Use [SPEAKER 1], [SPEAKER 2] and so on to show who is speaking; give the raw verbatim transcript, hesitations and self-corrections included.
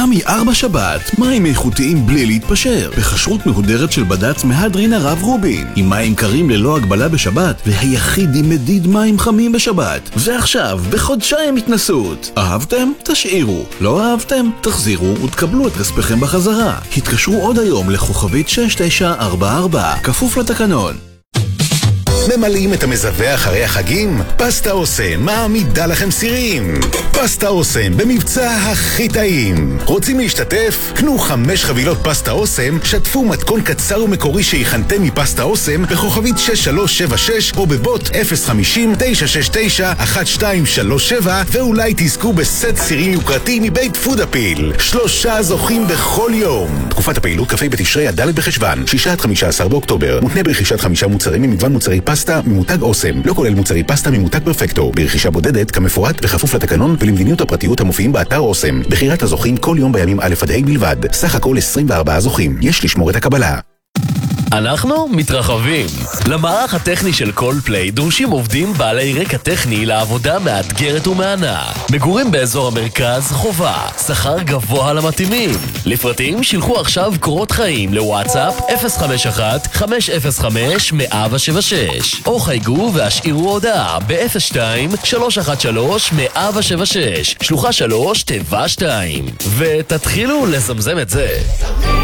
[SPEAKER 1] ימי ארבע שבת, מים איכותיים בלי להתפשר, בכשרות מהודרת של בד"ץ מהדרין הרב רובין, עם מים קרים ללא הגבלה בשבת, והיחיד עם מדיד מים חמים בשבת. ועכשיו, בחודשיים התנסות. אהבתם? תשאירו. לא אהבתם? תחזירו ותקבלו את כספכם בחזרה. התקשרו עוד היום לכוכבית שש תשע ארבע ארבע, כפוף לתקנון.
[SPEAKER 2] ממלאים את המזווה אחרי החגים? פסטה אוסם מעמידה לכם סירים. פסטה אוסם במבצע הכי טעים. רוצים להשתתף? קנו חמש חבילות פסטה אוסם, שתפו מתכון קצר ומקורי שהכנתם מפסטה אוסם בכוכבית שש שלוש שבע שש או בבוט אפס חמישים תשע שש תשע אחת שתיים שלוש שבע, ואולי תזכו בסט סירים יוקרתי מבית פודאפיל. שלושה זוכים בכל יום. תקופת הפעילות כ"ה בתשרי עד ד' בחשוון, שישה עד חמישה עשר באוקטובר. מותנה ברכישת חמישה מוצרים ממגוון מוצרי פסטה ממותג אוסם, לא כולל מוצרי פסטה ממותג פרפקטו, ברכישה בודדת כמפורט בכפוף לתקנון ולמדיניות הפרטיות המופיעים באתר אוסם. בחירת הזוכים כל יום בימים א' עד ה' בלבד. סך הכל עשרים וארבעה זוכים. יש לשמור את הקבלה.
[SPEAKER 3] אנחנו מתרחבים. למערך הטכני של קולפליי דרושים עובדים בעלי רקע טכני לעבודה מאתגרת ומענה. מגורים באזור המרכז חובה, שכר גבוה למתאימים. לפרטים שילחו עכשיו קורות חיים לוואטסאפ אפס חמש אחת חמש אפס חמש מאה שבע שש, או חייגו והשאירו הודעה ב-אפס שתיים שלוש אחת שלוש מאה שבע שש, שלוחה שלוש תיבה שתיים, ותתחילו לזמזם את זה.